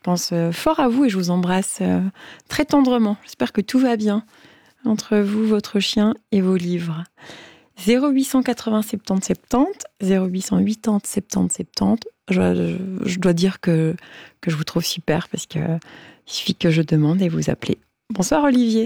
pense fort à vous et je vous embrasse très tendrement. J'espère que tout va bien entre vous, votre chien et vos livres. 0880 70 70, 0880 70 70. Je dois dire que je vous trouve super parce que il suffit que je demande et vous appelez. Bonsoir Olivier.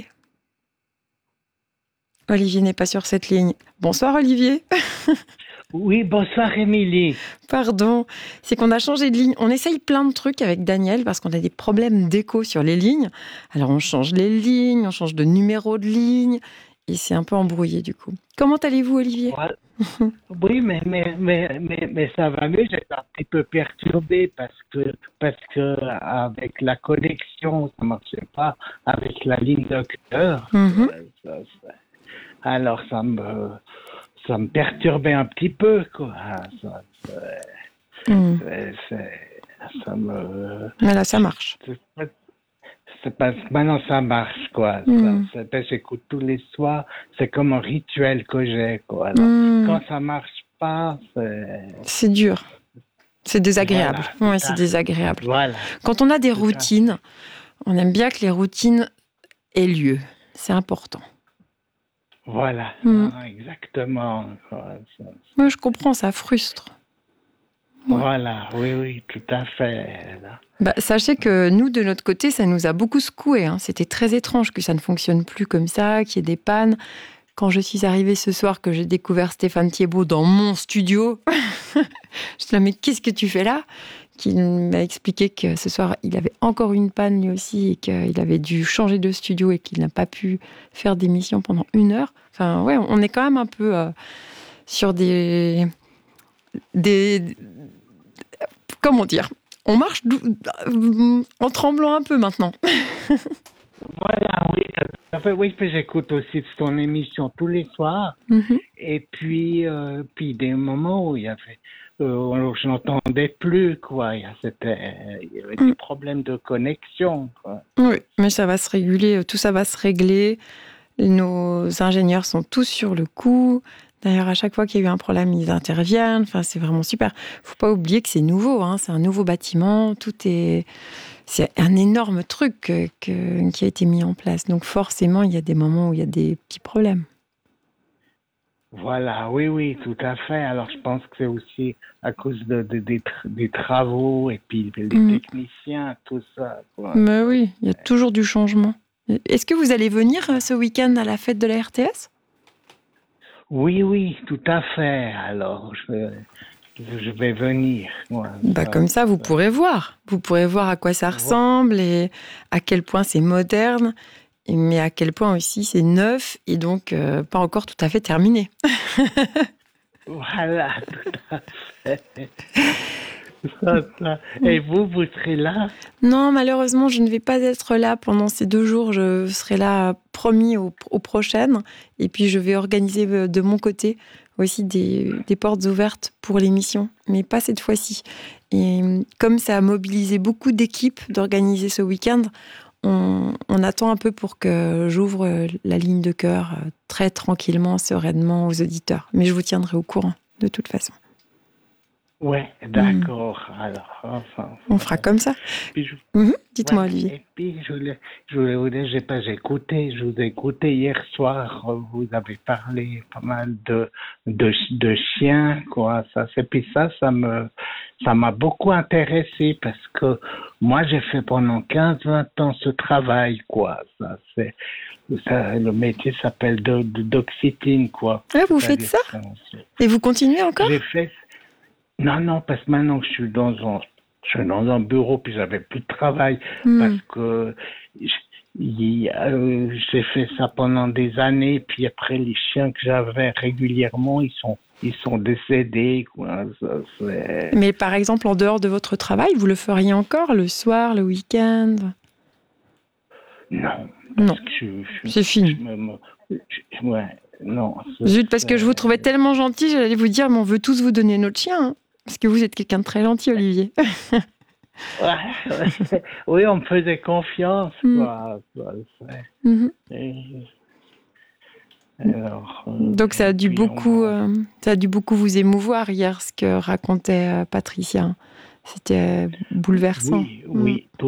Olivier n'est pas sur cette ligne. Bonsoir Olivier. Oui, bonsoir Émilie. Pardon, c'est qu'on a changé de ligne. On essaye plein de trucs avec Daniel parce qu'on a des problèmes d'écho sur les lignes. Alors on change les lignes, on change de numéro de ligne et c'est un peu embrouillé du coup. Comment allez-vous Olivier ? Ouais. Oui, mais ça va mieux. J'étais un petit peu perturbé parce que avec la connexion, ça marchait pas avec la ligne de cœur. Alors ça me perturbait un petit peu, quoi. Mais là, ça marche. Maintenant, ça marche, quoi. J'écoute tous les soirs. C'est comme un rituel que j'ai, quoi. Alors, quand ça marche pas, c'est dur. C'est désagréable. Voilà, ouais, c'est désagréable. Voilà. Quand on a des routines, on aime bien que les routines aient lieu. C'est important. Voilà, exactement. Moi, je comprends, ça frustre. Ouais. Voilà, oui, tout à fait. Sachez que nous, de notre côté, ça nous a beaucoup secoué. Hein. C'était très étrange que ça ne fonctionne plus comme ça, qu'il y ait des pannes. Quand je suis arrivée ce soir, que j'ai découvert Stéphane Thiebaud dans mon studio, je me suis dit, mais qu'est-ce que tu fais là ? Qu'il m'a expliqué que ce soir, il avait encore une panne lui aussi et qu'il avait dû changer de studio et qu'il n'a pas pu faire d'émission pendant 1 heure. Enfin, ouais, on est quand même un peu sur des... Comment dire ? On marche en tremblant un peu maintenant. Voilà, oui, puis j'écoute aussi ton émission tous les soirs. Et puis des moments où il y avait... je n'entendais plus, quoi. Il y avait des problèmes de connexion, quoi. Oui, mais ça va se réguler, tout ça va se régler. Nos ingénieurs sont tous sur le coup. D'ailleurs, à chaque fois qu'il y a eu un problème, ils interviennent. Enfin, c'est vraiment super. Faut pas oublier que c'est nouveau, hein. C'est un nouveau bâtiment. C'est un énorme truc qui a été mis en place. Donc forcément, il y a des moments où il y a des petits problèmes. Voilà, oui, tout à fait. Alors, je pense que c'est aussi à cause des travaux et puis les techniciens, tout ça, quoi. Mais oui, il y a toujours du changement. Est-ce que vous allez venir ce week-end à la fête de la RTS ? Oui, tout à fait. Alors, je vais venir. Moi, comme ça, vous pourrez voir. Vous pourrez voir à quoi ça ressemble et à quel point c'est moderne, mais à quel point aussi c'est neuf et donc pas encore tout à fait terminé. Voilà, tout à fait. Et vous serez là ? Non, malheureusement, je ne vais pas être là pendant ces 2 jours. Je serai là, promis, aux prochaines. Et puis, je vais organiser de mon côté aussi des portes ouvertes pour l'émission, mais pas cette fois-ci. Et comme ça a mobilisé beaucoup d'équipes d'organiser ce week-end, on attend un peu pour que j'ouvre la ligne de cœur très tranquillement, sereinement aux auditeurs. Mais je vous tiendrai au courant, de toute façon. Ouais, d'accord. Alors, on fera comme ça. Dites-moi, Olivier. Et puis, je voulais vous dire, je vous ai écouté hier soir. Vous avez parlé pas mal de chiens, quoi. Ça m'a beaucoup intéressé parce que moi, j'ai fait pendant 15-20 ans ce travail, quoi. Le métier s'appelle d'oxytine, quoi. Ah, vous faites ça ? Et vous continuez encore ? J'ai fait. Non, parce que maintenant je suis dans un bureau puis j'avais plus de travail parce que j'ai fait ça pendant des années puis après les chiens que j'avais régulièrement ils sont décédés, quoi. Mais par exemple en dehors de votre travail, vous le feriez encore le soir, le week-end ? Non. C'est fini. Non. Zut, parce que je vous trouvais tellement gentil, j'allais vous dire, mais on veut tous vous donner notre chien. Hein, parce que vous êtes quelqu'un de très gentil, Olivier. Oui, on me faisait confiance, quoi. Alors, donc ça a dû beaucoup vous émouvoir hier, ce que racontait Patricia. C'était bouleversant. Oui,